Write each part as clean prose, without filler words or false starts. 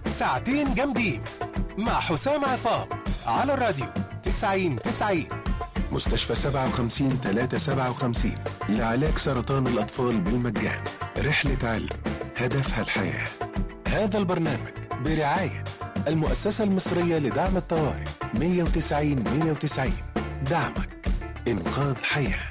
ساعتين جامدين مع حسام عصام على الراديو 90 مستشفى 57 357 لعلاج سرطان الأطفال بالمجان. رحلة علم هدفها الحياة. هذا البرنامج برعاية المؤسسة المصرية لدعم الطوارئ 190 دعمك إنقاذ حياة.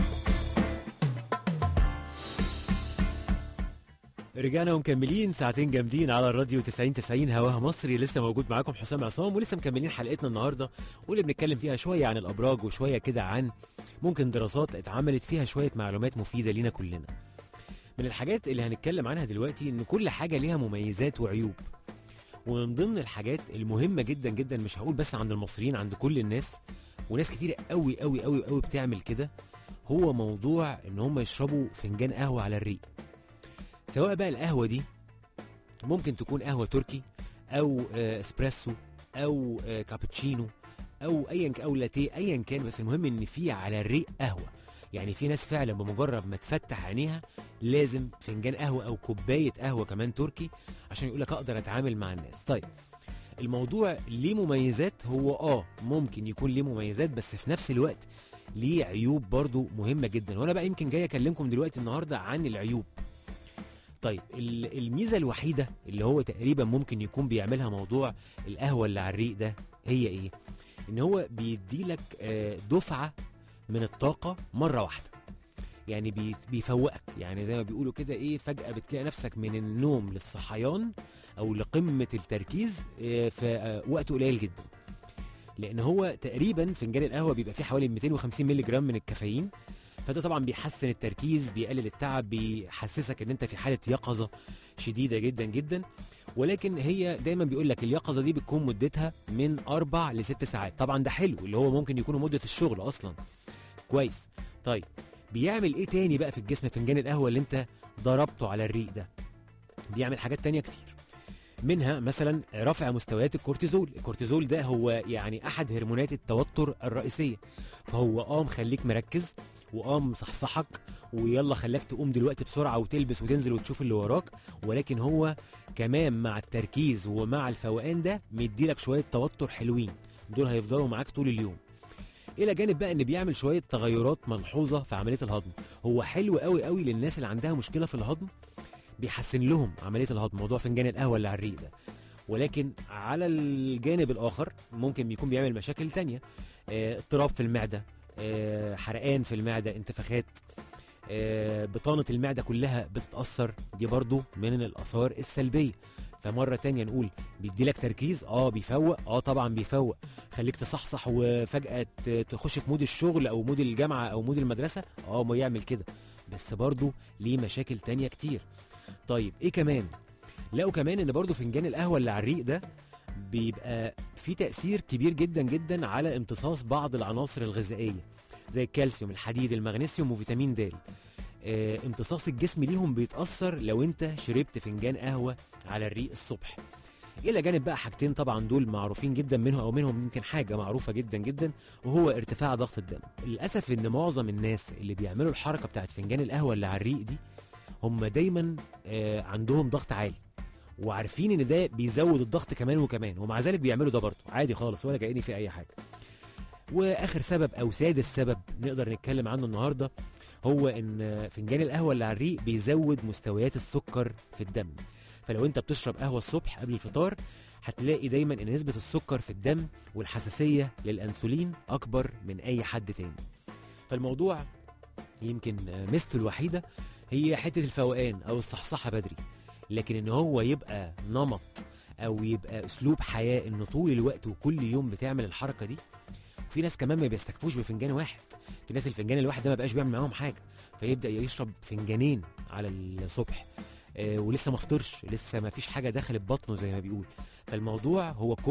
رجعنا ومكملين ساعتين جامدين على الراديو 90 هواها مصري. لسه موجود معاكم حسام عصام، ولسه مكملين حلقتنا النهارده واللي بنتكلم فيها شويه عن الابراج وشويه كده عن ممكن دراسات اتعملت فيها شويه معلومات مفيده لينا كلنا. من الحاجات اللي هنتكلم عنها دلوقتي ان كل حاجه ليها مميزات وعيوب، ومن ضمن الحاجات المهمه جدا جدا، مش هقول بس عند المصريين، عند كل الناس، وناس كتير قوي قوي قوي قوي بتعمل كده، هو موضوع ان هم يشربوا فنجان قهوه على الريق. سواء بقى القهوة دي ممكن تكون قهوة تركي أو اسبريسو أو كابتشينو أو أو لاتيه، أيا كان، بس المهم إن في على الريق قهوة. يعني في ناس فعلا بمجرد ما تفتح عينيها لازم فنجان قهوة أو كوباية قهوة كمان تركي عشان يقولك أقدر أتعامل مع الناس. طيب الموضوع ليه مميزات، هو ممكن يكون ليه مميزات، بس في نفس الوقت ليه عيوب برضو مهمة جدا، وأنا بقى يمكن جاي أكلمكم دلوقتي النهاردة عن العيوب. طيب الميزة الوحيدة اللي هو تقريبا ممكن يكون بيعملها موضوع القهوة اللي على الريق ده هي ايه؟ ان هو بيديلك دفعة من الطاقة مرة واحدة. يعني بيفوقك، يعني زي ما بيقولوا كده ايه، فجأة بتلاقي نفسك من النوم للصحيان او لقمة التركيز في وقت قليل جدا. لان هو تقريبا فنجان القهوة بيبقى فيه حوالي 250 مللي جرام من الكافيين، فده طبعا بيحسن التركيز، بيقلل التعب، بيحسسك ان انت في حالة يقظة شديدة جدا جدا. ولكن هي دايما بيقول لك اليقظة دي بتكون مدتها من 4 ل 6 ساعات. طبعا ده حلو، اللي هو ممكن يكونوا مدة الشغل اصلا كويس. طيب بيعمل ايه تاني بقى في الجسم فنجان القهوة اللي انت ضربته على الريق ده؟ بيعمل حاجات تانية كتير، منها مثلا رفع مستويات الكورتيزول. الكورتيزول ده هو يعني احد هرمونات التوتر الرئيسية، فهو مخليك مركز مصحصحك، ويلا خلاك تقوم دلوقتي بسرعة وتلبس وتنزل وتشوف اللي وراك. ولكن هو كمان مع التركيز ومع الفوقان ده مديلك شوية توتر حلوين، دول هيفضلوا معاك طول اليوم. الى جانب بقى ان بيعمل شوية تغيرات ملحوظة في عملية الهضم. هو حلو قوي قوي للناس اللي عندها مشكلة في الهضم، بيحسن لهم عملية الهضم موضوع فنجان القهوة اللي على الريق ده. ولكن على الجانب الآخر ممكن بيكون بيعمل مشاكل تانية، اضطراب في المعدة، حرقان في المعدة، انتفاخات، بطانة المعدة كلها بتتأثر، دي برضو من الآثار السلبية. فمرة تانية نقول بيديلك تركيز، بيفوق، طبعا بيفوق، خليك تصحصح وفجأة تخش في مود الشغل أو مود الجامعة أو مود المدرسة، ما يعمل كده، بس برضو ليه مشاكل تانية كتير. طيب ايه كمان؟ لقوا كمان ان برضو فنجان القهوة اللي على الريق ده بيبقى في تأثير كبير جدا جدا على امتصاص بعض العناصر الغذائية زي الكالسيوم، الحديد، المغنيسيوم، وفيتامين د. امتصاص الجسم ليهم بيتأثر لو انت شربت فنجان قهوة على الريق الصبح. الى جانب بقى حاجتين طبعا دول معروفين جدا منهم يمكن حاجة معروفة جدا جدا، وهو ارتفاع ضغط الدم. للأسف ان معظم الناس اللي بيعملوا الحركة بتاعت فنجان القهوة اللي على الريق دي هم دايما عندهم ضغط عالي، وعارفين ان ده بيزود الضغط كمان وكمان، ومع ذلك بيعملوا ده برضه عادي خالص ولا كأني في اي حاجه. واخر سبب او سادس سبب نقدر نتكلم عنه النهارده هو ان فنجان القهوه اللي على الريق بيزود مستويات السكر في الدم. فلو انت بتشرب قهوه الصبح قبل الفطار هتلاقي دايما ان نسبه السكر في الدم والحساسيه للانسولين اكبر من اي حد تاني. فالموضوع يمكن ميزته الوحيده هي حته الفوقان او الصحصحه بدري، لكن ان هو يبقى نمط او يبقى اسلوب حياه انه طول الوقت وكل يوم بتعمل الحركه دي. في ناس كمان ما بيستكفوش بفنجان واحد، في ناس الفنجان الواحد ده ما بقاش بيعمل معاهم حاجه، فيبدا يشرب فنجانين على الصبح، ولسه ما فطرش، لسه ما فيش حاجه دخلت بطنه زي ما بيقول. فالموضوع هو